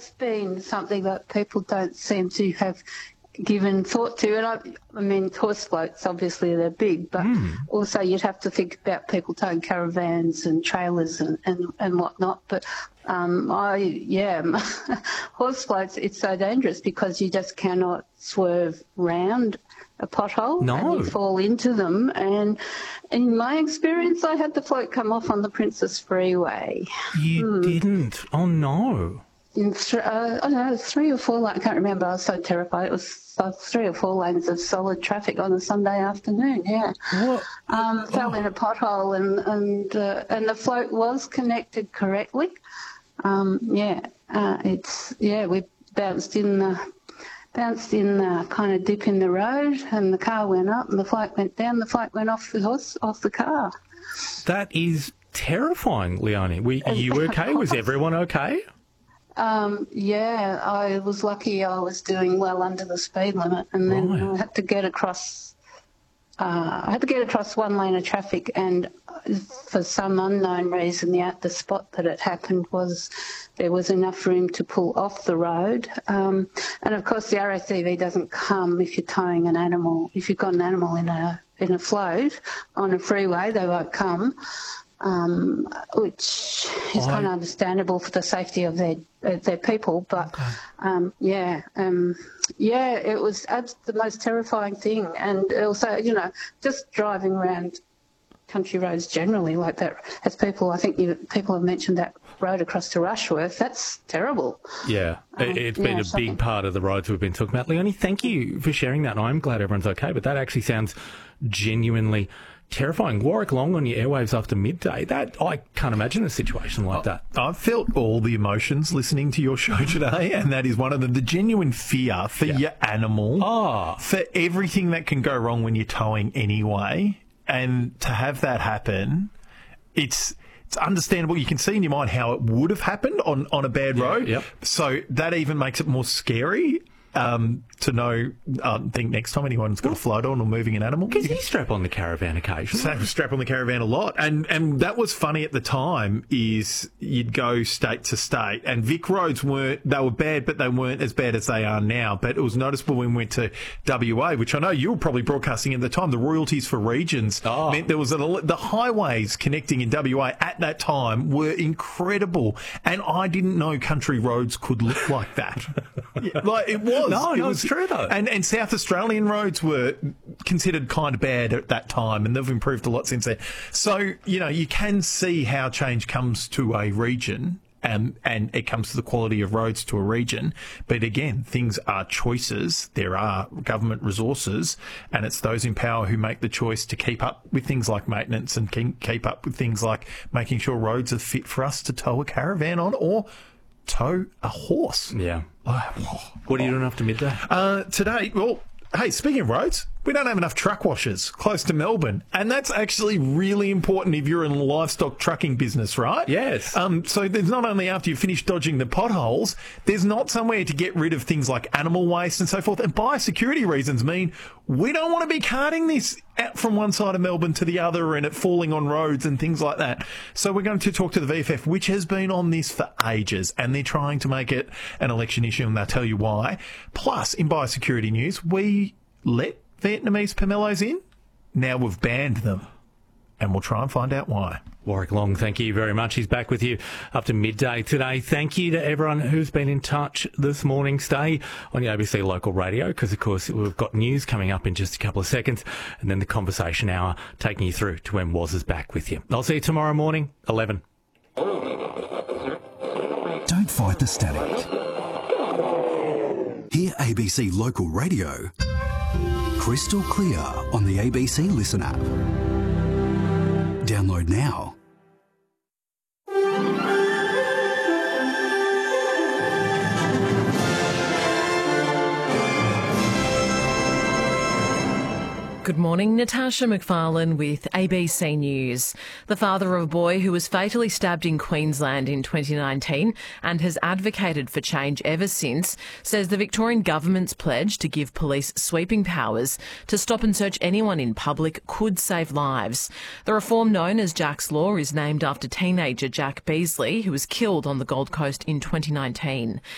that's been something that people don't seem to have given thought to. And I mean, horse floats, obviously they're big, but also you'd have to think about people towing caravans and trailers and whatnot. But horse floats, it's so dangerous because you just cannot swerve round a pothole and you fall into them. And in my experience, I had the float come off on the Princess Freeway. You didn't? Oh, no. In I don't know, 3 or 4 lanes, I can't remember, I was so terrified. It was 3 or 4 lanes of solid traffic on a Sunday afternoon, fell in a pothole and the float was connected correctly. We bounced in the kind of dip in the road, and the car went up and the float went down. The float went off the car. That is terrifying, Leonie. Are you okay? Was everyone okay? I was lucky I was doing well under the speed limit, and then I had to get across 1 lane of traffic, and for some unknown reason the spot that it happened was there was enough room to pull off the road. And of course the RACV doesn't come if you're towing an animal. If you've got an animal in a float on a freeway, they won't come. Which is kind of understandable for the safety of their people, but it was the most terrifying thing. And also, just driving around country roads generally like that, as people have mentioned that road across to Rushworth, that's terrible. Yeah, it's been a big part of the roads we've been talking about. Leonie, thank you for sharing that, and I'm glad everyone's okay, but that actually sounds genuinely terrifying. Warwick Long on your airwaves after midday. That I can't imagine a situation like that. I've felt all the emotions listening to your show today, and that is one of them. The genuine fear for your animal, for everything that can go wrong when you're towing anyway, and to have that happen, it's understandable. You can see in your mind how it would have happened on a bad road. Yep. So that even makes it more scary. To know, I think next time anyone's got a float on or moving an animal. Because you strap on the caravan occasionally. Strap on the caravan a lot. And that was funny at the time, is you'd go state to state, and Vic roads were bad, but they weren't as bad as they are now. But it was noticeable when we went to WA, which I know you were probably broadcasting at the time. The royalties for regions meant there was the highways connecting in WA at that time were incredible. And I didn't know country roads could look like that. Like it was. No, it's true though. And South Australian roads were considered kind of bad at that time, and they've improved a lot since then. So, you can see how change comes to a region, and it comes to the quality of roads to a region. But again, things are choices. There are government resources, and it's those in power who make the choice to keep up with things like maintenance and keep up with things like making sure roads are fit for us to tow a caravan on or tow a horse. Yeah. What are you doing after midday? Today, hey, speaking of roads, we don't have enough truck washers close to Melbourne, and that's actually really important if you're in the livestock trucking business, right? Yes. So there's not only after you finish dodging the potholes, there's not somewhere to get rid of things like animal waste and so forth, and biosecurity reasons mean we don't want to be carting this out from one side of Melbourne to the other and it falling on roads and things like that. So we're going to talk to the VFF, which has been on this for ages, and they're trying to make it an election issue, and they'll tell you why. Plus, in biosecurity news, we let Vietnamese pomelos in. Now we've banned them, and we'll try and find out why. Warwick Long, thank you very much. He's back with you up to midday today. Thank you to everyone who's been in touch this morning. Stay on your ABC local radio because, of course, we've got news coming up in just a couple of seconds, and then the conversation hour taking you through to when Woz is back with you. I'll see you tomorrow morning, 11. Don't fight the static. Hear ABC local radio crystal clear on the ABC Listen app. Download now. Good morning, Natasha McFarlane with ABC News. The father of a boy who was fatally stabbed in Queensland in 2019 and has advocated for change ever since says the Victorian government's pledge to give police sweeping powers to stop and search anyone in public could save lives. The reform known as Jack's Law is named after teenager Jack Beasley, who was killed on the Gold Coast in 2019.